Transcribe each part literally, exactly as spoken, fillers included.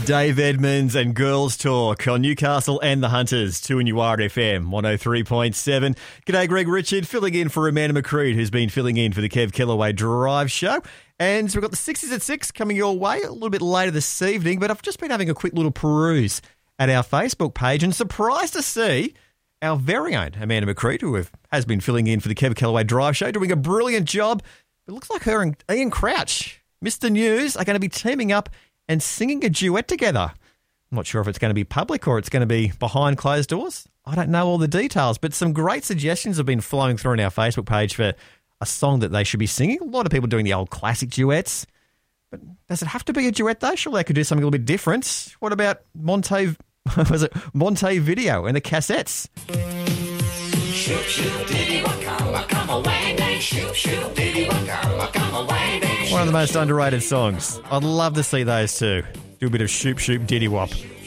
Dave Edmonds and Girls Talk on Newcastle and the Hunters, two N U R F M, one oh three point seven. G'day, Greg Richard, filling in for Amanda McCreed, who's been filling in for the Kev Kellaway Drive Show. And we've got the Sixes at six coming your way a little bit later this evening, but I've just been having a quick little peruse at our Facebook page and surprised to see our very own Amanda McCreed, who have, has been filling in for the Kev Kellaway Drive Show, doing a brilliant job. It looks like her and Ian Crouch, Mister News, are going to be teaming up and singing a duet together. I'm not sure if it's going to be public or it's going to be behind closed doors. I don't know all the details, but some great suggestions have been flowing through on our Facebook page for a song that they should be singing. A lot of people doing the old classic duets. But does it have to be a duet though? Surely they could do something a little bit different. What about Monte, was it Monte Video and the Cassettes? Shoop, shoop, diddy, waka, come away, day. Shoop, shoop, diddy, waka, come away, day. One of the most underrated songs. I'd love to see those two do a bit of Shoop Shoop Diddy Wop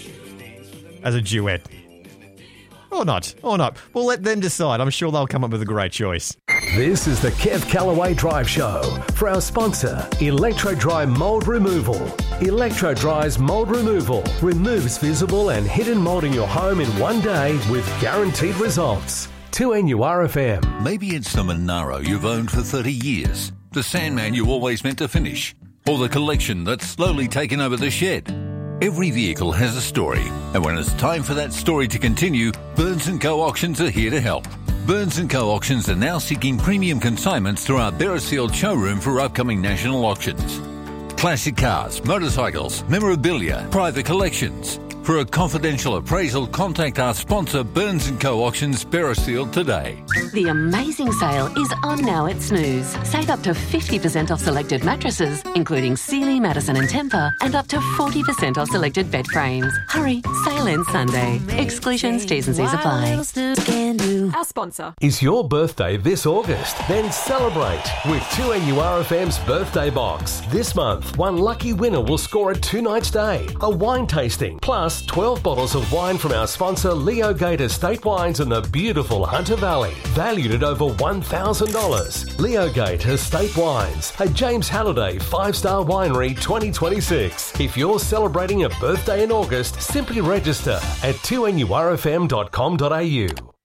as a duet. Or not, or not. We'll let them decide. I'm sure they'll come up with a great choice. This is the Kev Kellaway Drive Show for our sponsor, Electro Dry Mold Removal. Electro Dry's Mold Removal removes visible and hidden mold in your home in one day with guaranteed results. two N U R F M. Maybe it's the Monaro you've owned for thirty years, the Sandman you always meant to finish, or the collection that's slowly taken over the shed. Every vehicle has a story, and when it's time for that story to continue, Burns and Co Auctions are here to help. Burns and Co Auctions are now seeking premium consignments through our Beresfield showroom for upcoming national auctions. Classic cars, motorcycles, memorabilia, private collections. For a confidential appraisal, contact our sponsor, Burns and Co Auctions, Beresfield today. The amazing sale is on now at Snooze. Save up to fifty percent off selected mattresses, including Sealy, Madison and Tempur, and up to forty percent off selected bed frames. Hurry, sale ends Sunday. Exclusions, T's and C's apply. Our sponsor. Is your birthday this August? Then celebrate with two N U R F M's birthday box. This month, one lucky winner will score a two-night stay, a wine tasting, plus twelve bottles of wine from our sponsor Leo Gate Estate Wines in the beautiful Hunter Valley, valued at over one thousand dollars. Leo Gate Estate Wines, a James Halliday five-star winery twenty twenty-six. If you're celebrating a birthday in August, simply register at two N U R F M dot com dot A U.